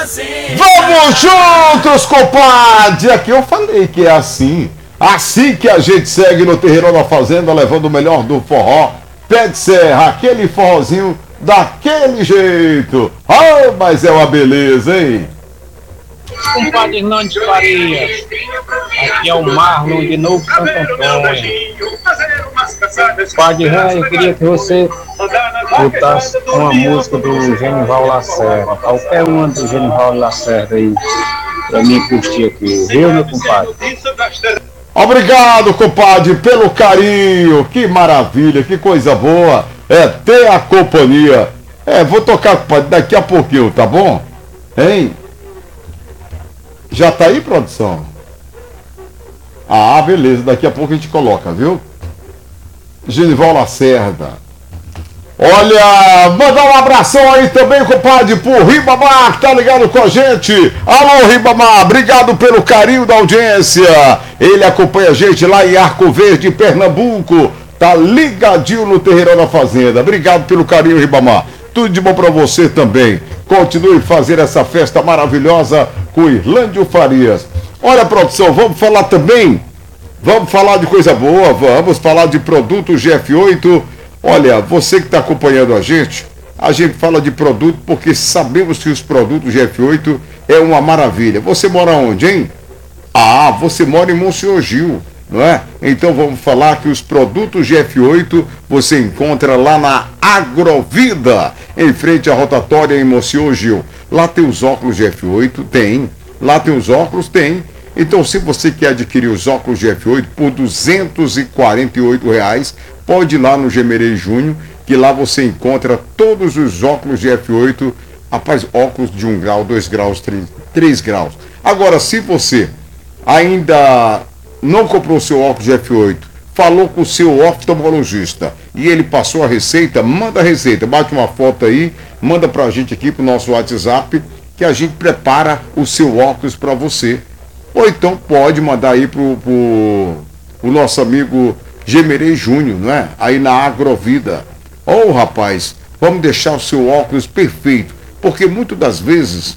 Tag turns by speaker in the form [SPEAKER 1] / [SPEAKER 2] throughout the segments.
[SPEAKER 1] Vamos juntos, compadre! Aqui eu falei que é assim. Assim que a gente segue no Terreirão da Fazenda, levando o melhor do forró. Pé de serra, aquele forrozinho daquele jeito. Ah, mas é uma beleza, hein?
[SPEAKER 2] Compadre Hernando de Farias, aqui é o Marlon de Novo Santo Antônio. Compadre Hernando, eu queria que você botasse uma música do Genival Lacerda, qualquer uma do Genival Lacerda aí, pra mim curtir aqui, viu, meu compadre?
[SPEAKER 1] Obrigado, compadre, pelo carinho. Que maravilha, que coisa boa. É ter a companhia. Vou tocar, compadre, daqui a pouquinho, tá bom? Hein? Já tá aí, produção? Ah, beleza, daqui a pouco a gente coloca, viu? Genival Lacerda. Olha, mandar um abração aí também, compadre, pro Ribamar, que tá ligado com a gente. Alô, Ribamar, obrigado pelo carinho da audiência. Ele acompanha a gente lá em Arco Verde, Pernambuco. Tá ligadinho no Terreirão da Fazenda. Obrigado pelo carinho, Ribamar. Tudo de bom pra você também. Continue fazendo essa festa maravilhosa com Irlândio Farias. Olha, produção, vamos falar também. Vamos falar de coisa boa, vamos falar de produto GF8. Olha, você que está acompanhando a gente fala de produto porque sabemos que os produtos GF8 é uma maravilha. Você mora onde, hein? Ah, você mora em Monsenhor Gil, não é? Então vamos falar que os produtos GF8 você encontra lá na Agrovida, em frente à rotatória em Monsenhor Gil. Lá tem os óculos GF8, tem. Lá tem os óculos, tem. Então, se você quer adquirir os óculos GF8 por R$ 248, pode ir lá no Gemerei Júnior, que lá você encontra todos os óculos GF8, rapaz, óculos de 1 grau, 2 graus, 3 graus. Agora, se você ainda não comprou o seu óculos GF8, falou com o seu oftalmologista e ele passou a receita, manda a receita, bate uma foto aí, manda pra gente aqui pro nosso WhatsApp, que a gente prepara o seu óculos para você. Ou então pode mandar aí pro nosso amigo Gemerei Júnior, não é? Aí na Agrovida. Rapaz, vamos deixar o seu óculos perfeito. Porque muitas das vezes...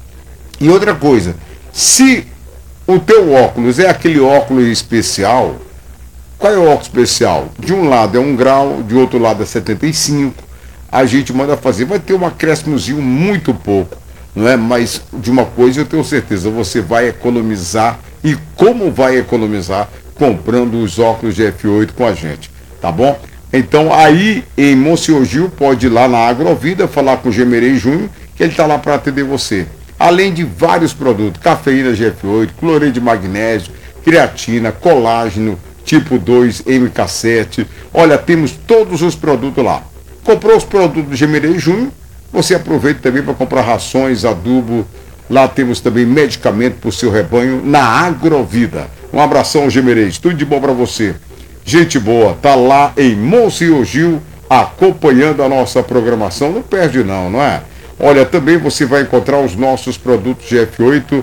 [SPEAKER 1] E outra coisa, se o teu óculos é aquele óculos especial, qual é o óculos especial? De um lado é 1 grau, de outro lado é 75. A gente manda fazer. Vai ter um acréscimozinho muito pouco. Não é? Mas de uma coisa eu tenho certeza, você vai economizar. E como vai economizar? Comprando os óculos GF8 com a gente, tá bom? Então aí em Monsenhor Gil, pode ir lá na Agrovida, falar com o Gemerei Júnior, que ele tá lá para atender você. Além de vários produtos, cafeína GF8, cloreto de magnésio, creatina, colágeno, tipo 2, MK7. Olha, temos todos os produtos lá. Comprou os produtos do Gemerei Júnior, você aproveita também para comprar rações, adubo. Lá temos também medicamento para o seu rebanho na Agrovida. Um abração, Gemerei. Tudo de bom para você. Gente boa, tá lá em Monsenhor Gil acompanhando a nossa programação. Não perde não é? Olha, também você vai encontrar os nossos produtos GF8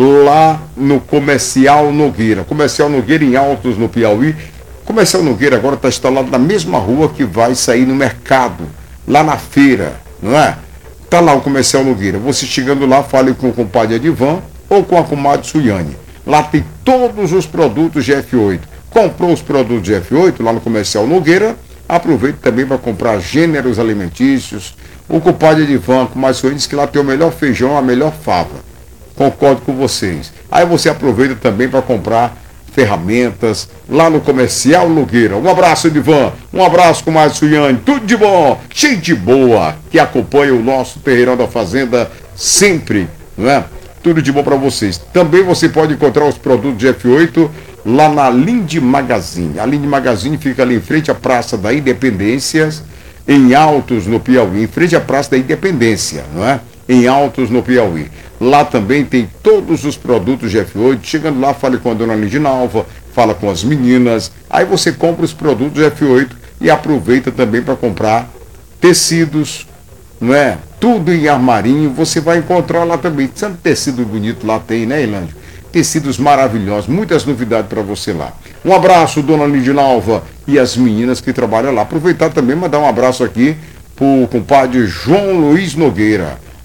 [SPEAKER 1] lá no Comercial Nogueira. Comercial Nogueira em Altos, no Piauí. Comercial Nogueira agora está instalado na mesma rua que vai sair no mercado, lá na feira. Não é? Tá lá o Comercial Nogueira. Você chegando lá, fale com o compadre Edivan ou com a comadre Suiane. Lá tem todos os produtos GF8. Comprou os produtos GF8 lá no Comercial Nogueira, aproveite também para comprar gêneros alimentícios. O compadre Edivan, com mais Suiane, diz que lá tem o melhor feijão, a melhor fava. Concordo com vocês. Aí você aproveita também para comprar ferramentas lá no Comercial Nogueira. Um abraço, Edivan. Um abraço com mais Suiane. Tudo de bom. Gente boa que acompanha o nosso Terreirão da Fazenda sempre, não é? Tudo de bom para vocês. Também você pode encontrar os produtos GF8 lá na Linde Magazine. A Linde Magazine fica ali em frente à Praça da Independência, em Altos, no Piauí. Em frente à Praça da Independência, não é? Em Altos, no Piauí. Lá também tem todos os produtos GF8. Chegando lá, fale com a dona Lindinalva, fala com as meninas. Aí você compra os produtos GF8 e aproveita também para comprar tecidos, não é? Tudo em armarinho, você vai encontrar lá também. Tanto tecido bonito lá tem, né, Ilândio? Tecidos maravilhosos, muitas novidades para você lá. Um abraço, dona Lindinalva e as meninas que trabalham lá. Aproveitar também, mandar um abraço aqui pro compadre João Luiz Nogueira.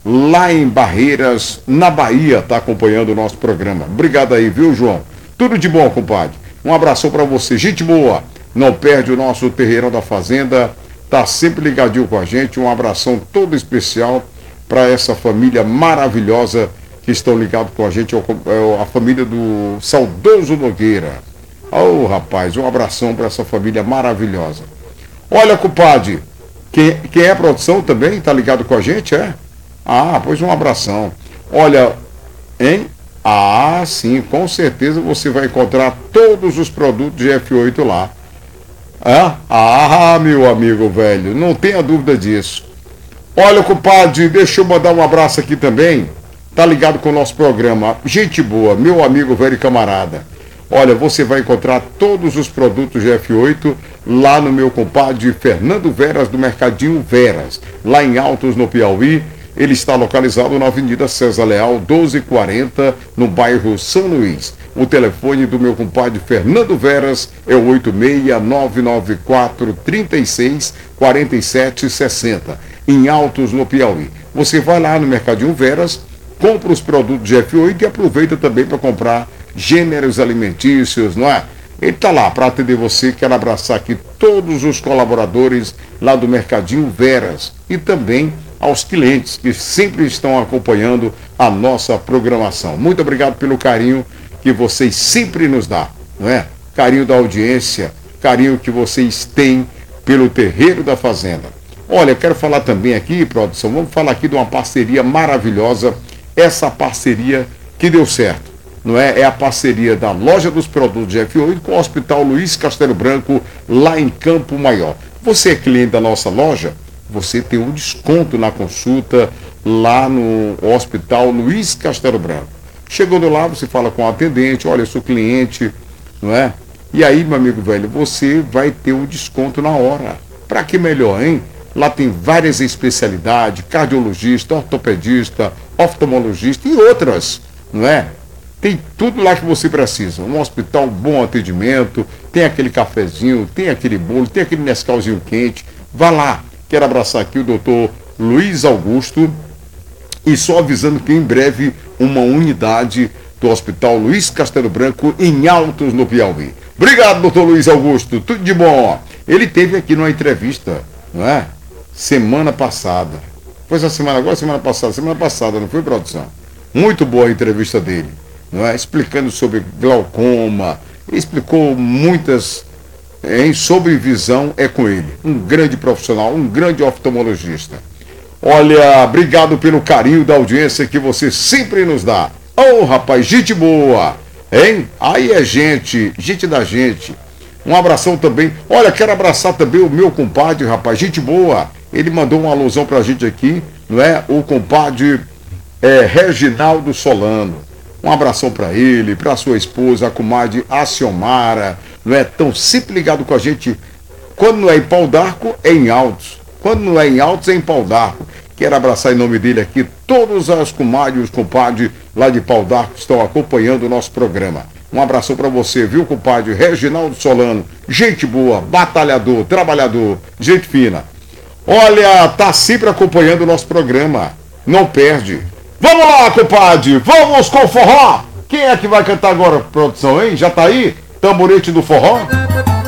[SPEAKER 1] lá em Barreiras, na Bahia, tá acompanhando o nosso programa. Obrigado aí, viu, João? Tudo de bom, compadre. Um abração para você. Gente boa, não perde o nosso Terreirão da Fazenda, tá sempre ligadinho com a gente. Um abração todo especial para essa família maravilhosa que estão ligados com a gente, a família do saudoso Nogueira. Ô, rapaz, um abração para essa família maravilhosa. Olha, compadre, quem é a produção também, tá ligado com a gente, é? Ah, pois um abração. Olha, hein? Ah, sim, com certeza você vai encontrar todos os produtos de F8 lá. Ah, meu amigo velho, não tenha dúvida disso. Olha, compadre, deixa eu mandar um abraço aqui também. Tá ligado com o nosso programa. Gente boa, meu amigo velho e camarada. Olha, você vai encontrar todos os produtos de F8 lá no meu compadre Fernando Veras, do Mercadinho Veras, lá em Altos, no Piauí. Ele está localizado na Avenida César Leal, 1240, no bairro São Luís. O telefone do meu compadre Fernando Veras é o 86994364760, em Altos, no Piauí. Você vai lá no Mercadinho Veras, compra os produtos de F8 e aproveita também para comprar gêneros alimentícios, não é? Ele está lá para atender você. Quero abraçar aqui todos os colaboradores lá do Mercadinho Veras e também aos clientes que sempre estão acompanhando a nossa programação. Muito obrigado pelo carinho que vocês sempre nos dão, não é? Carinho da audiência, carinho que vocês têm pelo Terreiro da Fazenda. Olha, eu quero falar também aqui, produção, vamos falar aqui de uma parceria maravilhosa, essa parceria que deu certo, não é? É a parceria da Loja dos Produtos de F8 com o Hospital Luiz Castelo Branco, lá em Campo Maior. Você é cliente da nossa loja? Você tem um desconto na consulta lá no Hospital Luiz Castelo Branco. Chegando lá, você fala com o atendente, olha, eu sou cliente, não é? E aí, meu amigo velho, você vai ter um desconto na hora. Para que melhor, hein? Lá tem várias especialidades, cardiologista, ortopedista, oftalmologista e outras, não é? Tem tudo lá que você precisa. Um hospital, bom atendimento, tem aquele cafezinho, tem aquele bolo, tem aquele Nescauzinho quente. Vá lá. Quero abraçar aqui o doutor Luiz Augusto e só avisando que em breve uma unidade do Hospital Luiz Castelo Branco em Altos, no Piauí. Obrigado, doutor Luiz Augusto. Tudo de bom. Ele teve aqui numa entrevista, não é? Semana passada. Foi essa semana agora, semana passada, não foi, produção? Muito boa a entrevista dele, não é? Explicando sobre glaucoma, explicou muitas, sobre visão, é com ele. Um grande profissional, um grande oftalmologista. Olha, obrigado pelo carinho da audiência que você sempre nos dá. Ô, rapaz, gente boa, hein? Aí é gente da gente. Um abração também. Olha, quero abraçar também o meu compadre, rapaz, gente boa. Ele mandou uma alusão pra gente aqui, não é? O compadre Reginaldo Solano. Um abração para ele, para sua esposa, a comadre Aciomara, não é? Tão sempre ligado com a gente. Quando não é em Pau d'Arco, é em Altos. Quando não é em Altos, é em Pau d'Arco. Quero abraçar em nome dele aqui todos as comadres e os compadres lá de Pau d'Arco que estão acompanhando o nosso programa. Um abração para você, viu, compadre Reginaldo Solano. Gente boa, batalhador, trabalhador, gente fina. Olha, tá sempre acompanhando o nosso programa. Não perde. Vamos lá, compadre, vamos com o forró. Quem é que vai cantar agora, produção, hein? Já tá aí? Tamborete do forró?